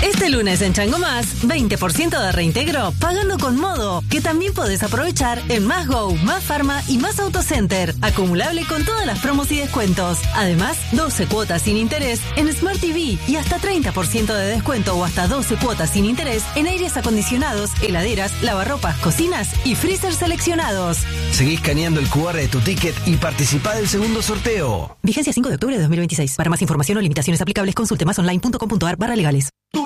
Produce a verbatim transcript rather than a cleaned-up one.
Este lunes en Chango Más, veinte por ciento de reintegro pagando con Modo, que también podés aprovechar en Más Go, Más Pharma y Más Autocenter. Acumulable con todas las promos y descuentos. Además, doce cuotas sin interés en Smart T V y hasta treinta por ciento de descuento o hasta doce cuotas sin interés en aires acondicionados, heladeras, lavarropas, cocinas y freezer seleccionados. Seguí escaneando el cu erre de tu ticket y participá del segundo sorteo. Vigencia cinco de octubre de dos mil veintiséis. Para más información o limitaciones aplicables, consulte más online punto com punto ar barra legales.